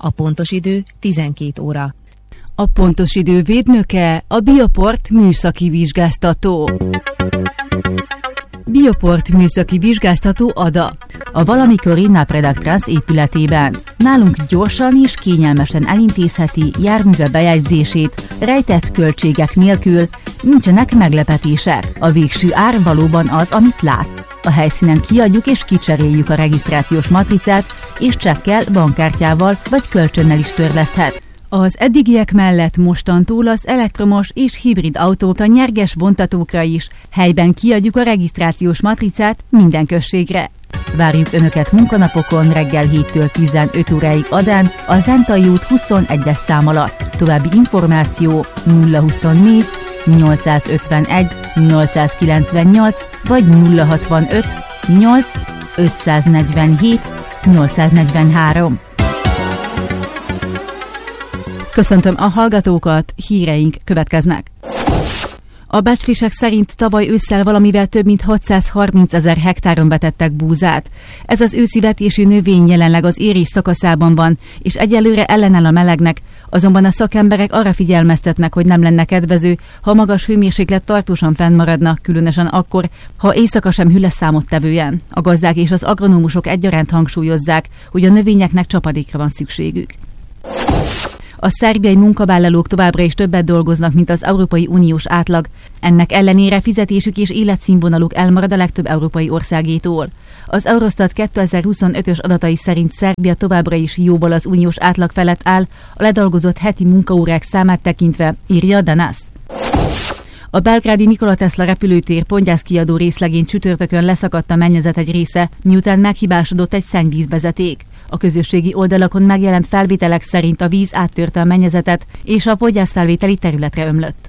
A pontos idő 12 óra. A pontos idő védnöke a Bioport műszaki vizsgáztató. Bioport műszaki vizsgáztató Ada. A valamikori Napredac épületében. Nálunk gyorsan és kényelmesen elintézheti járműve bejegyzését, rejtett költségek nélkül, nincsenek meglepetések. A végső ár valóban az, amit lát. A helyszínen kiadjuk és kicseréljük a regisztrációs matricát, és csekkel, bankkártyával vagy kölcsönnel is törleszthet. Az eddigiek mellett mostantól az elektromos és hibrid autókra, nyerges vontatókra is helyben kiadjuk a regisztrációs matricát minden községre. Várjuk Önöket munkanapokon reggel 7-től 15 óráig Adán, a Zentai út 21-es szám alatt. További információ 024 851 898 vagy 065 8 547 843. Köszöntöm a hallgatókat, híreink következnek. A becslések szerint tavaly ősszel valamivel több mint 630 000 hektáron vetettek búzát. Ez az őszi vetési növény jelenleg az érés szakaszában van, és egyelőre ellenáll a melegnek, azonban a szakemberek arra figyelmeztetnek, hogy nem lenne kedvező, ha magas hőmérséklet tartósan fennmaradna, különösen akkor, ha éjszaka sem hű lesz számottevően. A gazdák és az agronómusok egyaránt hangsúlyozzák, hogy a növényeknek csapadékra van szükségük. A szerbiai munkavállalók továbbra is többet dolgoznak, mint az Európai Uniós átlag. Ennek ellenére fizetésük és életszínvonaluk elmarad a legtöbb európai országétól. Az Eurostat 2025-ös adatai szerint Szerbia továbbra is jóval az uniós átlag felett áll, a ledolgozott heti munkaórák számát tekintve, írja Danas. A belgrádi Nikola Tesla repülőtér Pongyász-kiadó részlegén csütörtökön leszakadt a mennyezet egy része, miután meghibásodott egy szennyvízvezeték. A közösségi oldalakon megjelent felvételek szerint a víz áttörte a mennyezetet, és a podgyászfelvételi területre ömlött.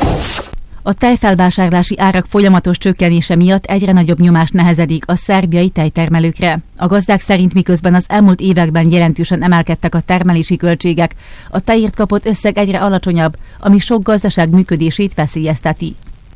A tejfelvásárlási árak folyamatos csökkenése miatt egyre nagyobb nyomás nehezedik a szerbiai tejtermelőkre. A gazdák szerint miközben az elmúlt években jelentősen emelkedtek a termelési költségek, a tejért kapott összeg egyre alacsonyabb, ami sok gazdaság működését veszélyezteti.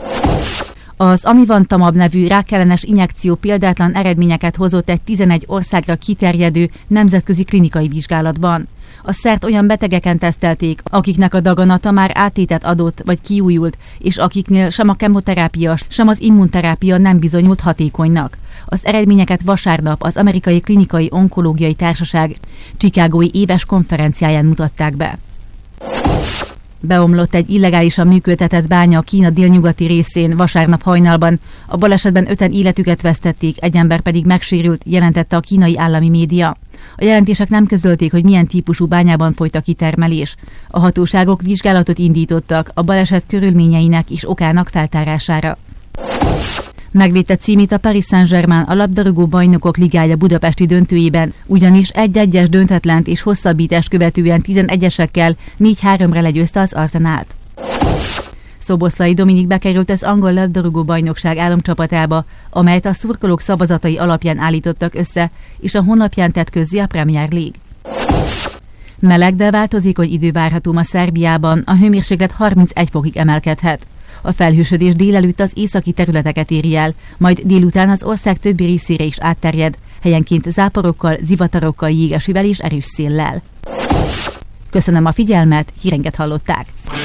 Az Amivantamab nevű rákellenes injekció példátlan eredményeket hozott egy 11 országra kiterjedő nemzetközi klinikai vizsgálatban. A szert olyan betegeken tesztelték, akiknek a daganata már áttétet adott vagy kiújult, és akiknél sem a kemoterápia, sem az immunterápia nem bizonyult hatékonynak. Az eredményeket vasárnap az Amerikai Klinikai Onkológiai Társaság chicagói éves konferenciáján mutatták be. Beomlott egy illegálisan működtetett bánya a Kína délnyugati részén vasárnap hajnalban. A balesetben 5-en életüket vesztették, egy ember pedig megsérült, jelentette a kínai állami média. A jelentések nem közölték, hogy milyen típusú bányában folyt a kitermelés. A hatóságok vizsgálatot indítottak a baleset körülményeinek és okának feltárására. Megvédte címét a Paris Saint-Germain a labdarúgó bajnokok ligája budapesti döntőjében, ugyanis 1-1-es döntetlent és hosszabbítást követően 11-esekkel 4-3-ra legyőzte az Arsenált. Szoboszlai Dominik bekerült az angol labdarúgó bajnokság álomcsapatába, amelyet a szurkolók szavazatai alapján állítottak össze, és a honlapján tett közzé a Premier League. Meleg, de változékony idő várható ma Szerbiában, a hőmérséklet 31 fokig emelkedhet. A felhősödés délelőtt az északi területeket éri el, majd délután az ország többi részére is átterjed, helyenként záporokkal, zivatarokkal, jégesővel és erős széllel. Köszönöm a figyelmet, híreinket hallották!